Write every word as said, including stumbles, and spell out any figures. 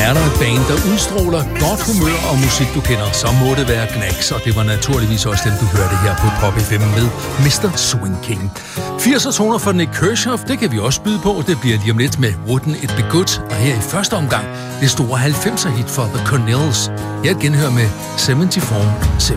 Er der et band, der udstråler godt humør og musik, du kender, så må det være Gnags, og det var naturligvis også dem, du hørte her på Pop F M med mister Swing King. firserne toner for Nick Kershaw, det kan vi også byde på, det bliver lige om lidt med Wouldn't It Be Good, og her i første omgang, det store halvfemser hit for The Cornells. Her et genhør med syvoghalvfjerds